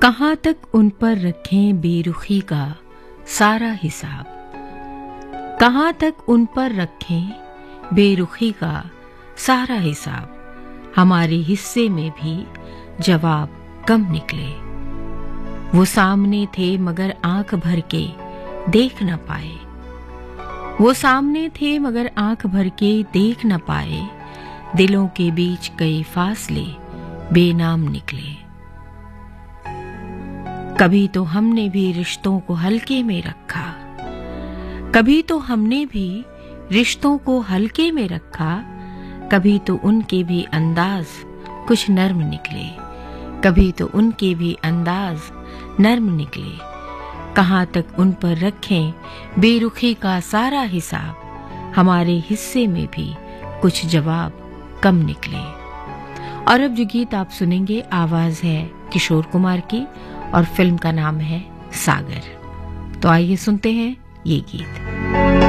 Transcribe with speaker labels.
Speaker 1: कहाँ तक उन पर रखें बेरुखी का सारा हिसाब, कहाँ तक उन पर रखें बेरुखी का सारा हिसाब। हमारे हिस्से में भी जवाब कम निकले। वो सामने थे मगर आंख भर के देख न पाए, वो सामने थे मगर आंख भर के देख न पाए। दिलों के बीच कई फासले बेनाम निकले। कभी तो हमने भी रिश्तों को हल्के में रखा, कभी तो हमने भी रिश्तों को हल्के में रखा। कभी तो उनके भी अंदाज कुछ नर्म निकले, कभी तो उनके भी अंदाज नर्म निकले। कहाँ तक उन पर रखें बेरुखी का सारा हिसाब। हमारे हिस्से में भी कुछ जवाब कम निकले। और अब जो गीत आप सुनेंगे, आवाज है किशोर कुमार की और फिल्म का नाम है सागर। तो आइए सुनते हैं ये गीत।